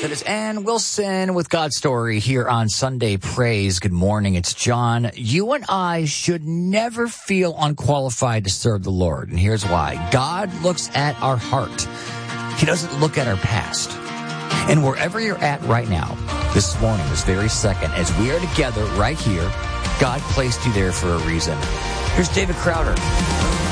That is Ann Wilson with God's Story here on Sunday Praise. Good morning. It's John. You and I should never feel unqualified to serve the Lord. And here's why. God looks at our heart. He doesn't look at our past. And wherever you're at right now, this morning, this very second, as we are together right here, God placed you there for a reason. Here's David Crowder.